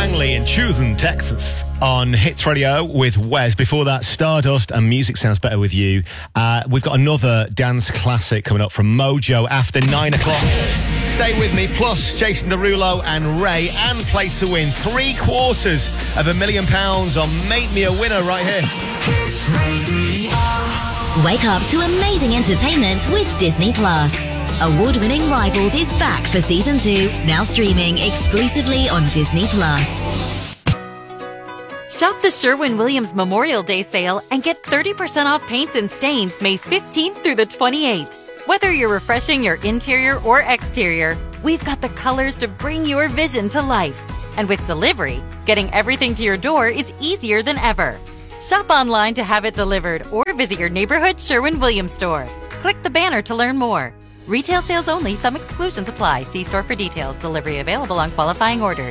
Langley in Choosing, Texas on Hits Radio with Wes. Before that, Stardust and Music Sounds Better With You. We've got another dance classic coming up from Mojo after 9 o'clock. Stay with me, plus Jason Derulo and Ray, and place to win £750,000 on Make Me a Winner right here. Hits Radio. Wake up to amazing entertainment with Disney Plus. Award-winning Rivals is back for Season 2, now streaming exclusively on Disney Plus. Shop the Sherwin-Williams Memorial Day sale and get 30% off paints and stains May 15th through the 28th. Whether you're refreshing your interior or exterior, we've got the colors to bring your vision to life. And with delivery, getting everything to your door is easier than ever. Shop online to have it delivered or visit your neighborhood Sherwin-Williams store. Click the banner to learn more. Retail sales only. Some exclusions apply. See store for details. Delivery available on qualifying orders.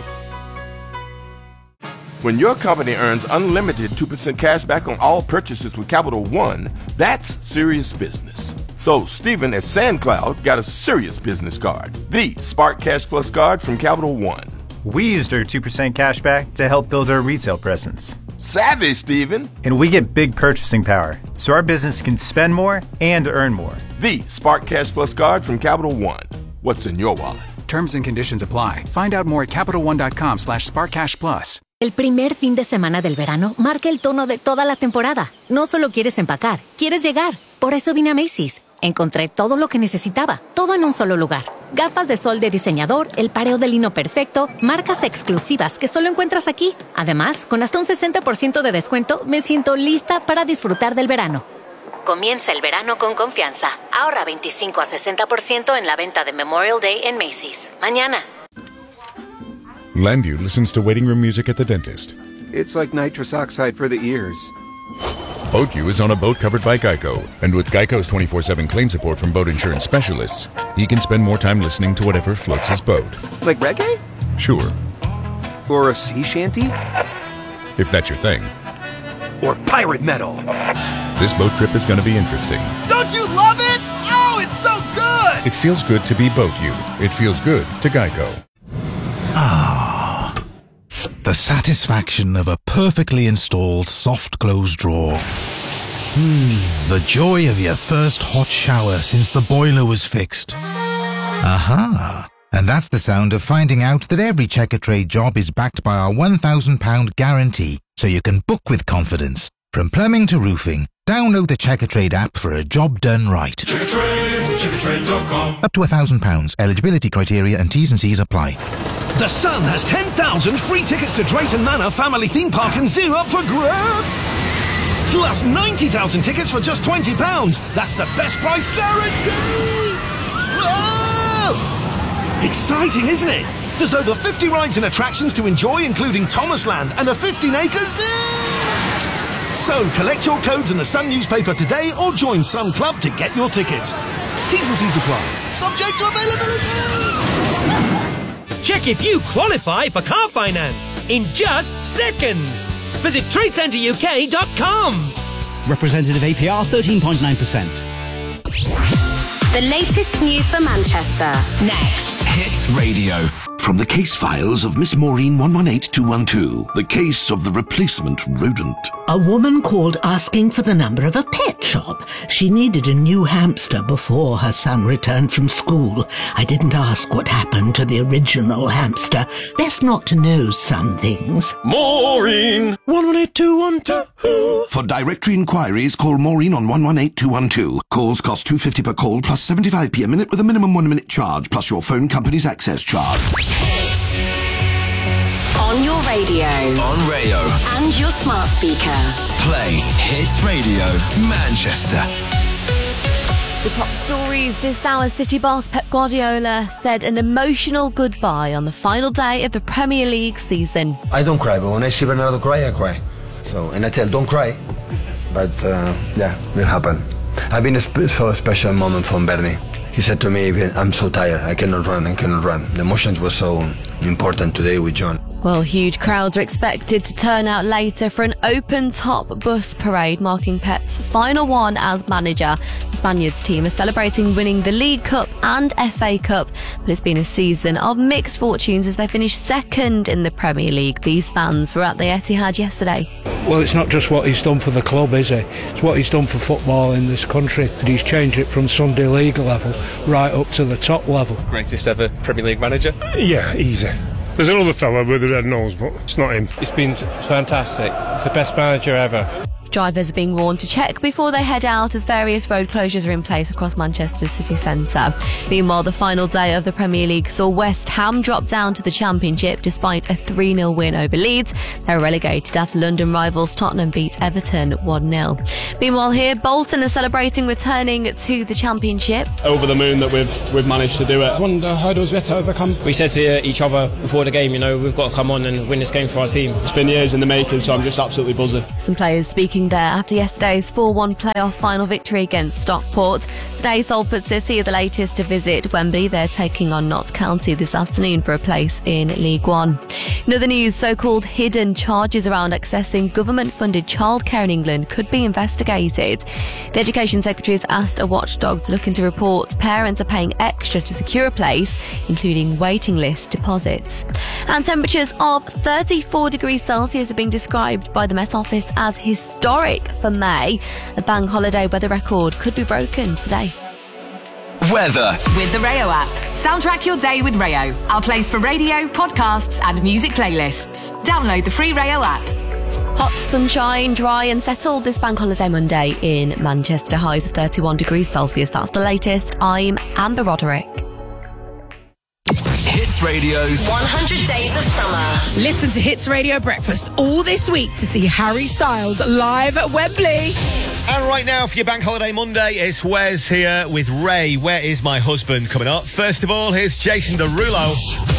When your company earns unlimited 2% cash back on all purchases with Capital One, that's serious business. So Stephen at SandCloud got a serious business card, the Spark Cash Plus card from Capital One. We used our 2% cash back to help build our retail presence. Savvy, Stephen. And we get big purchasing power, so our business can spend more and earn more. The Spark Cash Plus card from Capital One. What's in your wallet? Terms and conditions apply. Find out more at CapitalOne.com/SparkCashPlus. El primer fin de semana del verano marca el tono de toda la temporada. No solo quieres empacar, quieres llegar. Por eso vine a Macy's. Encontré todo lo que necesitaba, todo en un solo lugar. Gafas de sol de diseñador, el pareo de lino perfecto, marcas exclusivas que solo encuentras aquí. Además, con hasta un 60% de descuento, me siento lista para disfrutar del verano. Comienza el verano con confianza. Ahorra 25 a 60% en la venta de Memorial Day en Macy's. Mañana. Landu listens to waiting room music at the dentist. It's like nitrous oxide for the ears. BoatU is on a boat covered by Geico, and with Geico's 24/7 claim support from boat insurance specialists, he can spend more time listening to whatever floats his boat. Like reggae? Sure. Or a sea shanty? If that's your thing. Or pirate metal? This boat trip is going to be interesting. Don't you love it? Oh, it's so good! It feels good to be BoatU. It feels good to Geico. Ah, the satisfaction of a perfectly installed soft close drawer. The joy of your first hot shower since the boiler was fixed. Aha! And that's the sound of finding out that every Checkatrade job is backed by our £1,000 guarantee, so you can book with confidence. From plumbing to roofing, download the Checkatrade app for a job done right. Checkatrade.com. Up to £1,000. Eligibility criteria and T's and C's apply. The Sun has 10,000 free tickets to Drayton Manor Family Theme Park and Zoo up for grabs. Plus 90,000 tickets for just £20. That's the best price guarantee. Whoa! Exciting, isn't it? There's over 50 rides and attractions to enjoy, including Thomasland and a 15-acre zoo. So collect your codes in the Sun newspaper today or join Sun Club to get your tickets. T's and C's apply. Subject to availability. Check if you qualify for car finance in just seconds. Visit TradeCenterUK.com. Representative APR 13.9%. The latest news for Manchester. Next. Hits Radio. From the case files of Miss Maureen 118212, the case of the replacement rodent. A woman called asking for the number of a pet shop. She needed a new hamster before her son returned from school. I didn't ask what happened to the original hamster. Best not to know some things. Maureen 118212. For directory inquiries, call Maureen on 118212. Calls cost £2.50 per call plus 75p a minute with a minimum 1 minute charge plus your phone company's access charge. On your radio. On Rayo. And your smart speaker. Play Hits Radio Manchester. The top stories this hour: City boss Pep Guardiola said an emotional goodbye on the final day of the Premier League season. I don't cry, but when I see Bernardo cry, I cry. So, and I tell, don't cry. But yeah, it happened. I've been so special moment from Bernie. He said to me, I'm so tired, I cannot run. The emotions were so important today with John. Well, huge crowds are expected to turn out later for an open-top bus parade marking Pep's final one as manager. The Spaniards team is celebrating winning the League Cup and FA Cup, but it's been a season of mixed fortunes as they finished second in the Premier League. These fans were at the Etihad yesterday. Well, it's not just what he's done for the club, is it? It's what he's done for football in this country. He's changed it from Sunday League level right up to the top level. Greatest ever Premier League manager? Yeah, easy. There's another fella with a red nose, but it's not him. It's been fantastic. It's the best manager ever. Drivers are being warned to check before they head out as various road closures are in place across Manchester city centre. Meanwhile, the final day of the Premier League saw West Ham drop down to the Championship despite a 3-0 win over Leeds. They were relegated after London rivals Tottenham beat Everton 1-0. Meanwhile here, Bolton are celebrating returning to the Championship. Over the moon that we've managed to do it. One of the hurdles we had to overcome. We said to each other before the game, we've got to come on and win this game for our team. It's been years in the making, so I'm just absolutely buzzing. Some players speaking there after yesterday's 4-1 playoff final victory against Stockport. Today, Salford City are the latest to visit Wembley. They're taking on Notts County this afternoon for a place in League One. In other news, so-called hidden charges around accessing government-funded childcare in England could be investigated. The Education Secretary has asked a watchdog to look into reports parents are paying extra to secure a place, including waiting list deposits. And temperatures of 34 degrees Celsius are being described by the Met Office as historic for May. A bank holiday weather record could be broken today. Weather. With the Rayo app. Soundtrack your day with Rayo. Our place for radio, podcasts and music playlists. Download the free Rayo app. Hot sunshine, dry and settled this bank holiday Monday in Manchester. Highs of 31 degrees Celsius. That's the latest. I'm Amber Roderick. Hits Radio's 100 Days of Summer. Listen to Hits Radio Breakfast all this week to see Harry Styles live at Wembley. And right now for your Bank Holiday Monday, it's Wes here with Ray, Where Is My Husband, coming up. First of all, here's Jason Derulo.